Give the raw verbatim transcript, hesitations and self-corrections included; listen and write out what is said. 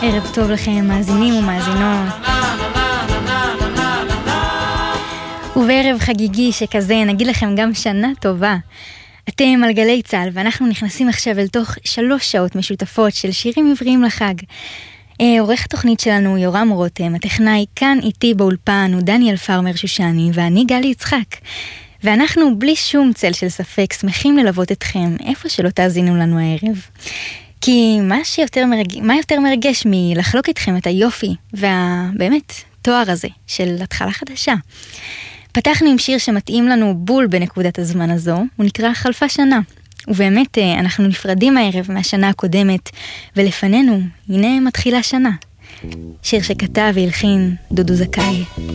ערב טוב לכם, מאזינים ומאזינות. ובערב חגיגי שכזה נגיד לכם גם שנה טובה. אתם על גלי צהל, ואנחנו נכנסים עכשיו אל תוך שלוש שעות משותפות של שירים עבריים לחג. אה, עורך התוכנית שלנו יורם רותם, הטכנאי כאן איתי באולפן הוא דניאל פרמר שושני, ואני גלי יצחק. ואנחנו בלי שום צל של ספק שמחים ללוות אתכם איפה שלא תאזינו לנו הערב. כי מה שיותר מרג... מה יותר מרגש מלחלוק איתכם את היופי והבאמת תואר הזה של התחלה חדשה. פתחנו עם שיר שמתאים לנו בול בנקודת הזמן הזו, הוא נקרא חלפה שנה. ובאמת אנחנו נפרדים הערב מהשנה הקודמת, ולפנינו הנה מתחילה שנה. שיר שכתב והלחין דודו זכאי.